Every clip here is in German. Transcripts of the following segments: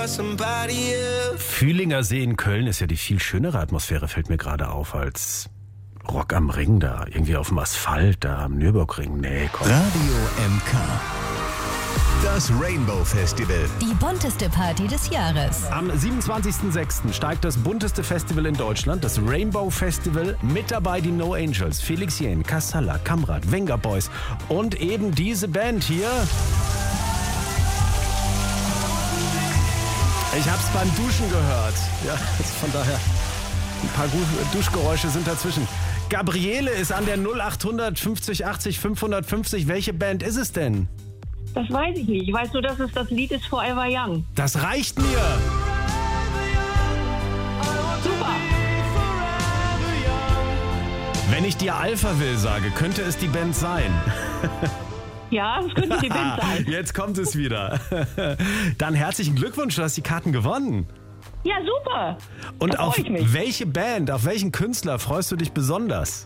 Fühlinger See in Köln ist ja die viel schönere Atmosphäre, fällt mir gerade auf, als Rock am Ring da. Irgendwie auf dem Asphalt, da am Nürburgring. Nee, komm. Radio MK. Das Rainbow Festival. Die bunteste Party des Jahres. Am 27.06. steigt das bunteste Festival in Deutschland, das Rainbow Festival. Mit dabei die No Angels, Felix Jähn, Kassala, Kamrat, Venga Boys und eben diese Band hier. Ich hab's beim Duschen gehört. Ja, von daher, ein paar Duschgeräusche sind dazwischen. Gabriele ist an der 0800 50 80 550. Welche Band ist es denn? Das weiß ich nicht. Ich weiß nur, dass es das Lied ist Forever Young. Das reicht mir. Super. Wenn ich dir Alphaville sage, könnte es die Band sein. Ja, das könnte die Band sein. Jetzt kommt es wieder. Dann herzlichen Glückwunsch, du hast die Karten gewonnen. Ja, super. Und Da auf freu ich mich. welche Band, auf welchen Künstler freust du dich besonders?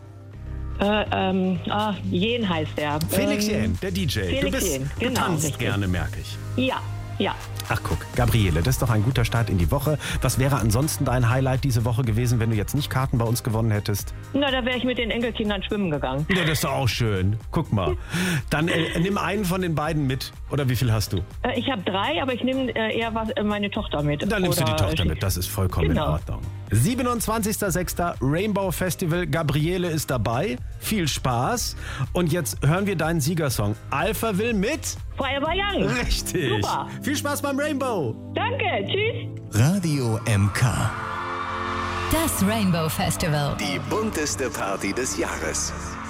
Jähn heißt der. Felix Jähn, der DJ. Felix Jähn, Du genau, tanzt richtig. gerne, merke ich. Ja. Ach guck, Gabriele, das ist doch ein guter Start in die Woche. Was wäre ansonsten dein Highlight diese Woche gewesen, wenn du jetzt nicht Karten bei uns gewonnen hättest? Na, da wäre ich mit den Enkelkindern schwimmen gegangen. Ja, das ist doch auch schön. Guck mal. Dann nimm einen von den beiden mit. Oder wie viel hast du? Ich habe 3, aber ich nehme eher meine Tochter mit. Dann nimmst du die Tochter mit, das ist vollkommen in Genau. Ordnung. 27.06. Rainbow Festival, Gabriele ist dabei. Viel Spaß. Und jetzt hören wir deinen Siegersong. Alphaville mit... Forever Young. Richtig. Super. Viel Spaß beim Rainbow. Danke, tschüss. Radio MK. Das Rainbow Festival. Die bunteste Party des Jahres.